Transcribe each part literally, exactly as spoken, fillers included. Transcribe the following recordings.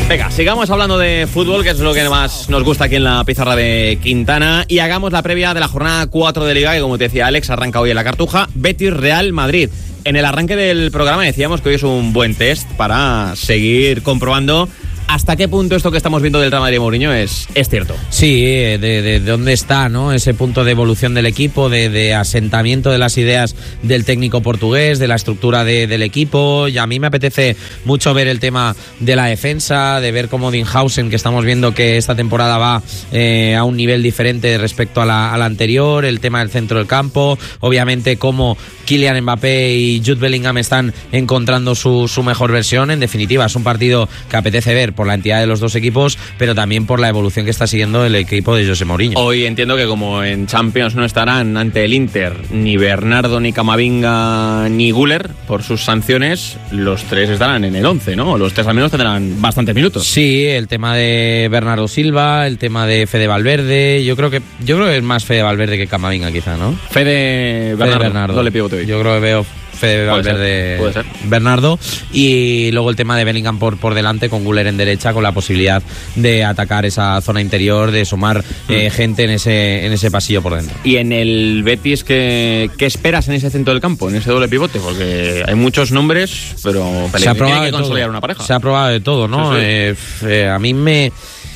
Venga, sigamos hablando de fútbol, que es lo que más nos gusta aquí en la pizarra de Quintana, y hagamos la previa de la jornada cuatro de Liga, que como te decía Alex, arranca hoy en la Cartuja, Betis Real Madrid. En el arranque del programa decíamos que hoy es un buen test para seguir comprobando hasta qué punto esto que estamos viendo del Real Madrid Mourinho es, es cierto. Sí, de, de, de dónde está, ¿no? Ese punto de evolución del equipo, de, de asentamiento de las ideas del técnico portugués, de la estructura de, del equipo. Y a mí me apetece mucho ver el tema de la defensa, de ver cómo Dinhausen, que estamos viendo que esta temporada va eh, a un nivel diferente respecto a la, a la anterior, el tema del centro del campo, obviamente cómo Kylian Mbappé y Jude Bellingham están encontrando su, su mejor versión. En definitiva, es un partido que apetece ver por la entidad de los dos equipos, pero también por la evolución que está siguiendo el equipo de José Mourinho. Hoy entiendo que como en Champions no estarán ante el Inter ni Bernardo, ni Camavinga, ni Güler por sus sanciones, los tres estarán en el once, ¿no? Los tres al menos tendrán bastantes minutos. Sí, el tema de Bernardo Silva, el tema de Fede Valverde, yo creo que yo creo que es más Fede Valverde que Camavinga quizá, ¿no? Fede Bernardo, Fede Bernardo. Doble pivote hoy. Yo creo que veo Fede Valverde, puede ser, puede ser. Bernardo, y luego el tema de Bellingham por, por delante, con Güler en derecha, con la posibilidad de atacar esa zona interior, de sumar mm. eh, gente en ese en ese pasillo por dentro. Y en el Betis, ¿qué, qué esperas en ese centro del campo, en ese doble pivote? Porque hay muchos nombres, pero se ha probado tiene que consolidar todo. una pareja. Se ha probado de todo, ¿no? Sí, sí. Eh, eh, a mí me...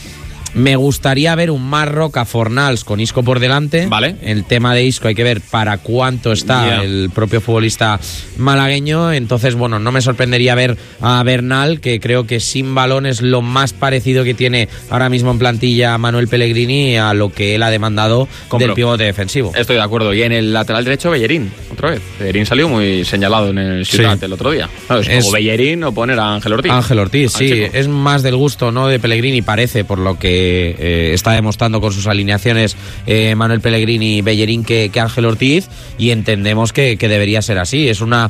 Me gustaría ver un más Roca Fornals con Isco por delante. Vale. El tema de Isco hay que ver para cuánto está yeah. el propio futbolista malagueño. Entonces, bueno, no me sorprendería ver a Bernal, que creo que sin balón es lo más parecido que tiene ahora mismo en plantilla Manuel Pellegrini a lo que él ha demandado Compro. del pivote defensivo. Estoy de acuerdo. Y en el lateral derecho, Bellerín, otra vez. Bellerín salió muy señalado en el Ciudad sí. el otro día. Claro, es, es como Bellerín o poner a Ángel Ortiz. Ángel Ortiz, sí. Chico. Es más del gusto, ¿no?, de Pellegrini, parece, por lo que Eh, está demostrando con sus alineaciones eh, Manuel Pellegrini y Bellerín que, que Ángel Ortiz, y entendemos que, que debería ser así. Es una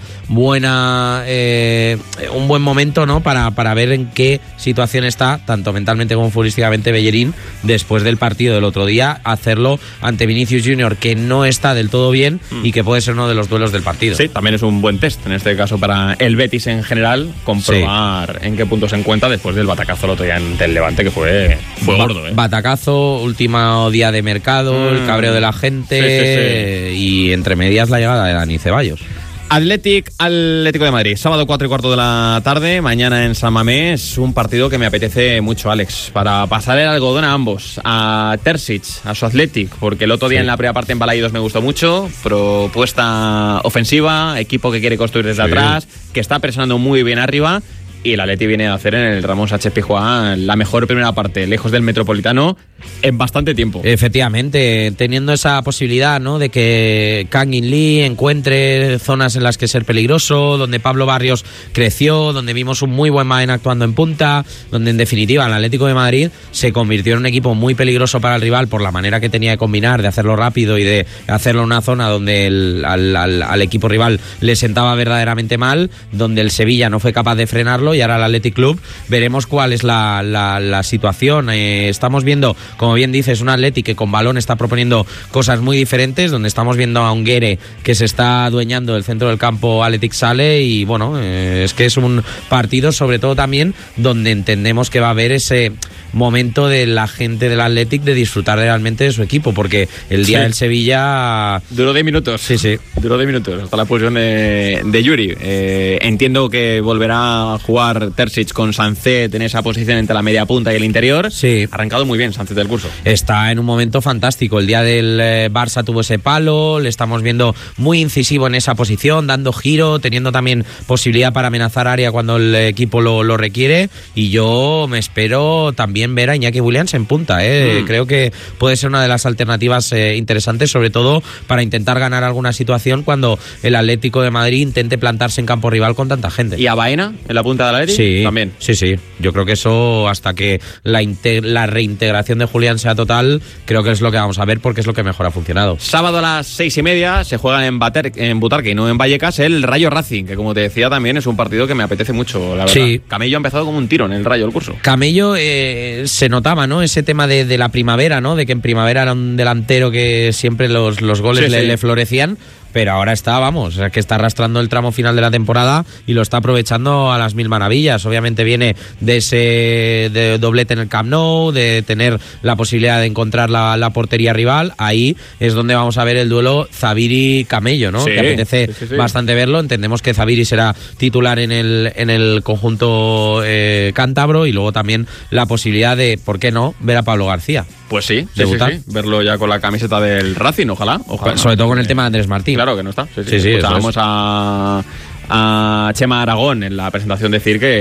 buena eh, un buen momento, ¿no?, para, para ver en qué situación está, tanto mentalmente como futbolísticamente, Bellerín después del partido del otro día, hacerlo ante Vinicius Junior, que no está del todo bien mm. y que puede ser uno de los duelos del partido. Sí, también es un buen test en este caso para el Betis en general, comprobar sí. en qué punto se encuentra después del batacazo el otro día ante el Levante, que fue, fue ba- gordo, ¿eh? Batacazo, último día de mercado, mm. el cabreo de la gente sí, sí, sí. y entre medias la llegada de Dani Ceballos. Athletic, Atlético de Madrid, sábado cuatro y cuarto de la tarde, mañana en San Mamés, un partido que me apetece mucho, Alex, para pasar el algodón a ambos, a Terzic, a su Athletic, porque el otro día sí. en la primera parte en Balaidos me gustó mucho, propuesta ofensiva, equipo que quiere construir desde sí. atrás, que está presionando muy bien arriba. Y el Atleti viene a hacer en el Ramón Sánchez Pizjuán la mejor primera parte, lejos del Metropolitano, en bastante tiempo. Efectivamente, teniendo esa posibilidad, ¿no?, de que Kangin Lee encuentre zonas en las que ser peligroso, donde Pablo Barrios creció, donde vimos un muy buen Maén actuando en punta, donde en definitiva el Atlético de Madrid se convirtió en un equipo muy peligroso para el rival por la manera que tenía de combinar, de hacerlo rápido y de hacerlo en una zona donde el, al, al, al equipo rival le sentaba verdaderamente mal, donde el Sevilla no fue capaz de frenarlo. Y ahora el Athletic Club veremos cuál es la, la, la situación. Eh, estamos viendo, como bien dices, un Athletic que con balón está proponiendo cosas muy diferentes, donde estamos viendo a un Guere que se está adueñando del centro del campo. Athletic sale y bueno, eh, es que es un partido sobre todo también donde entendemos que va a haber ese momento de la gente del Athletic de disfrutar realmente de su equipo, porque el día sí. del Sevilla duró diez minutos. Sí, sí. Duró diez minutos hasta la posición de, de Yuri. Eh, entiendo que volverá a jugar Terzic con Sancet en esa posición entre la media punta y el interior. Sí. Ha arrancado muy bien Sancet del curso. Está en un momento fantástico. El día del eh, Barça tuvo ese palo, le estamos viendo muy incisivo en esa posición, dando giro, teniendo también posibilidad para amenazar área cuando el equipo lo, lo requiere, y yo me espero también ver a Iñaki Williams en punta. ¿eh? Mm. Creo que puede ser una de las alternativas eh, interesantes, sobre todo para intentar ganar alguna situación cuando el Atlético de Madrid intente plantarse en campo rival con tanta gente. ¿Y a Baena en la punta de la Atlético? Sí, también. Sí, sí. Yo creo que eso, hasta que la, inte- la reintegración de Julián sea total, creo que es lo que vamos a ver, porque es lo que mejor ha funcionado. Sábado a las seis y media se juega en, Bater- en Butarque y no en Vallecas el Rayo Racing, que como te decía también es un partido que me apetece mucho, la verdad. Sí. Camello ha empezado como un tiro en el Rayo del curso. Camello eh, se notaba, ¿no?, ese tema de, de la primavera, ¿no?, de que en primavera era un delantero que siempre los, los goles sí, le, sí. le florecían. pero ahora está, vamos, o sea, que está arrastrando el tramo final de la temporada y lo está aprovechando a las mil maravillas. Obviamente viene de ese de doblete en el Camp Nou, de tener la posibilidad de encontrar la, la portería rival. Ahí es donde vamos a ver el duelo Zabiri-Camello, ¿no? Sí, que apetece sí, sí, sí. bastante verlo. Entendemos que Zabiri será titular en el, en el conjunto eh, cántabro, y luego también la posibilidad de, ¿por qué no?, ver a Pablo García. Pues sí, sí, debutar. sí, sí, verlo ya con la camiseta del Racing, ojalá. ojalá Sobre todo con el Eh, tema de Andrés Martín. Claro que no está. Sí, sí, Sí, sí, eso Escuchábamos es. a, a Chema Aragón en la presentación decir que